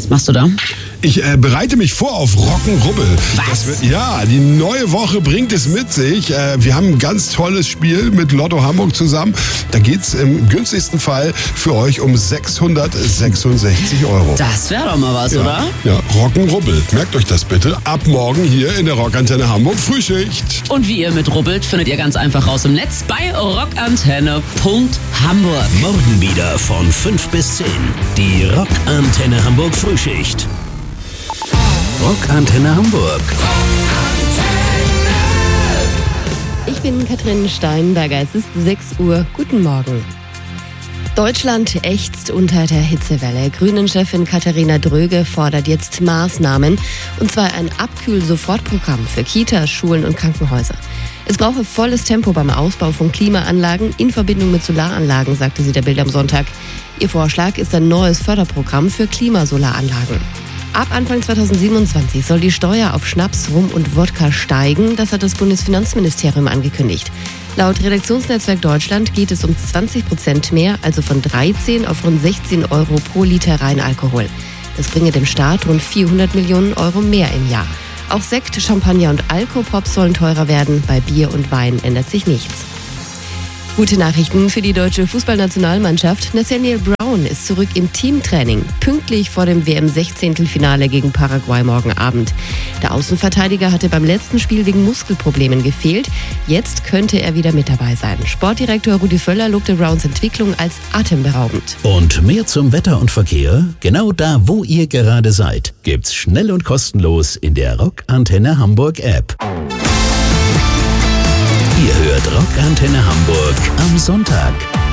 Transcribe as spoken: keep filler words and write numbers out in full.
Was machst du da? Ich äh, bereite mich vor auf Rock'n'Rubbel. Was? Das wird, ja, die neue Woche bringt es mit sich. Äh, wir haben ein ganz tolles Spiel mit Lotto Hamburg zusammen. Da geht's im günstigsten Fall für euch um sechshundertsechsundsechzig Euro. Das wäre doch mal was, ja, oder? Ja, Rock'n'Rubbel. Merkt euch das bitte. Ab morgen hier in der Rockantenne Hamburg Frühschicht. Und wie ihr mit rubbelt, findet ihr ganz einfach raus im Netz bei rockantenne punkt hamburg. Morgen wieder von fünf bis zehn. Die Rockantenne Hamburg Frühschicht. Rockantenne Hamburg. Ich bin Katrin Steinberger, es ist sechs Uhr. Guten Morgen. Deutschland ächzt unter der Hitzewelle. Grünen-Chefin Katharina Dröge fordert jetzt Maßnahmen, und zwar ein Abkühl-Sofortprogramm für Kitas, Schulen und Krankenhäuser. Es brauche volles Tempo beim Ausbau von Klimaanlagen in Verbindung mit Solaranlagen, sagte sie der Bild am Sonntag. Ihr Vorschlag ist ein neues Förderprogramm für Klimasolaranlagen. Ab Anfang zweitausendsiebenundzwanzig soll die Steuer auf Schnaps, Rum und Wodka steigen. Das hat das Bundesfinanzministerium angekündigt. Laut Redaktionsnetzwerk Deutschland geht es um zwanzig Prozent mehr, also von dreizehn auf rund sechzehn Euro pro Liter Reinalkohol. Das bringe dem Staat rund vierhundert Millionen Euro mehr im Jahr. Auch Sekt, Champagner und Alkopop sollen teurer werden. Bei Bier und Wein ändert sich nichts. Gute Nachrichten für die deutsche Fußballnationalmannschaft. Nathaniel Brown ist zurück im Teamtraining, pünktlich vor dem W M-Sechzehntelfinale gegen Paraguay morgen Abend. Der Außenverteidiger hatte beim letzten Spiel wegen Muskelproblemen gefehlt. Jetzt könnte er wieder mit dabei sein. Sportdirektor Rudi Völler lobte Browns Entwicklung als atemberaubend. Und mehr zum Wetter und Verkehr? Genau da, wo ihr gerade seid, gibt's schnell und kostenlos in der Rockantenne Hamburg App. Ihr hört Rockantenne Hamburg am Sonntag.